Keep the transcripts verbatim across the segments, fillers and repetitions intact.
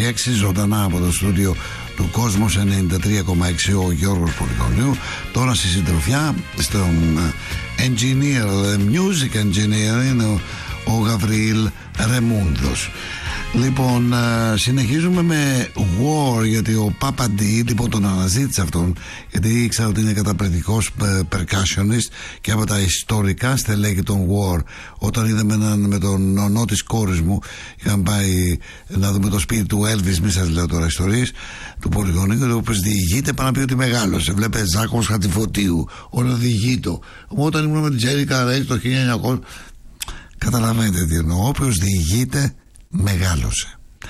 είκοσι έξι, ζωντανά από το στούντιο του Κόσμος ενενήντα τρία κόμμα έξι, ο Γιώργος Πολυχρονίου. Τώρα στη συντροφιά, στον engineer, music engineer, είναι ο, ο Γαβριήλ Ρεμούντος. Λοιπόν, συνεχίζουμε με War, γιατί ο Πάπα Ντι, λοιπόν, τον αναζήτησε αυτόν, γιατί ήξερα ότι είναι καταπληκτικός percussionist και από τα ιστορικά στελέχη των War. Όταν είδαμε έναν, με τον νονό της κόρης μου, είχαμε πάει να δούμε το σπίτι του Elvis, μη σας λέω τώρα ιστορίες, του Πολυγονίου, ο οποίος διηγείται, πάνω να πει ότι μεγάλωσε. Βλέπε Ζάκος Χατζηφωτίου, όλα διηγείτο. Όταν ήμουν με την Τζέρικα Ρέιτ το χίλια εννιακόσια, καταλαβαίνετε τι εννοώ. Όποιος διηγείται, μεγάλωσε.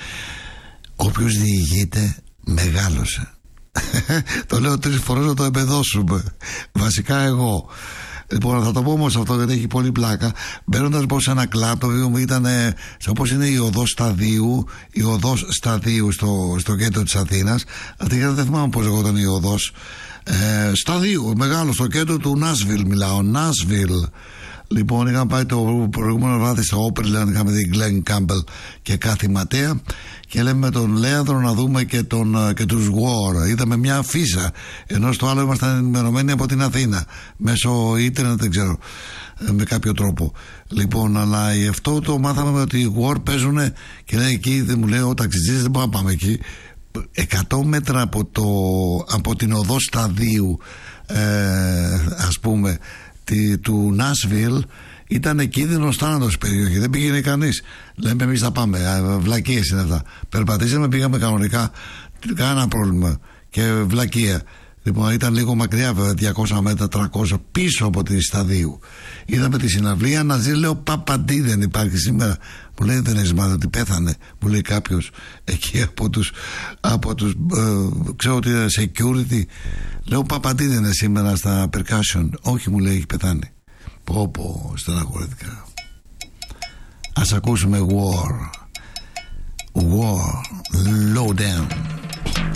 Όποιος διηγείται, μεγάλωσε. Το λέω τρεις φορές να το εμπεδώσουμε. Βασικά εγώ. Λοιπόν, θα το πω όμως αυτό γιατί έχει πολύ πλάκα. Μπαίνοντας λοιπόν σε ένα κλαμπ, το οποίο μου ήταν όπως είναι η οδός Σταδίου, η οδός Σταδίου στο, στο κέντρο της Αθήνας. Αυτή δεν θυμάμαι πώς λεγόταν η οδός. Ε, Σταδίου, μεγάλο, στο κέντρο του Νάσβιλ μιλάω. Νάσβιλ. Λοιπόν, είχαμε πάει το προηγούμενο βράδυ στο Opryland, είχαμε δει Glenn Campbell και Κάθη Ματέα και λέμε με τον Λέανδρο να δούμε και, τον, και τους War. Είδαμε μια αφίσα, ενώ στο άλλο ήμασταν ενημερωμένοι από την Αθήνα μέσω ίντερνετ, δεν ξέρω, με κάποιο τρόπο. Λοιπόν, αλλά αυτό το μάθαμε ότι οι War παίζουν και λέει εκεί, δεν μου λέει ο ταξιτζής, δεν μπορούμε να πάμε εκεί. εκατό μέτρα από, το, από την οδό Σταδίου, ε, ας πούμε, του Νάσβιλ, ήταν κίνδυνος θάνατος περιοχή, δεν πήγαινε κανείς. Λέμε εμείς θα πάμε, βλακίες είναι αυτά. Περπατήσαμε, πήγαμε κανονικά, κανένα πρόβλημα και βλακεία. Λοιπόν, ήταν λίγο μακριά βέβαια, διακόσια μέτρα, τριακόσια πίσω από τη Σταδίου. Είδαμε τη συναυλία, να ζει, λέω Πάπα Ντι δεν υπάρχει σήμερα. Μου λέει δεν έχεις μάθει ότι πέθανε. Μου λέει κάποιος εκεί από τους, από τους ε, ξέρω ότι είναι security. Λέω Πάπα Ντι δεν είναι σήμερα στα percussion. Όχι, μου λέει, έχει πεθάνει. Πω πω, στεναχωρήθηκα. Ας ακούσουμε War. War, low down.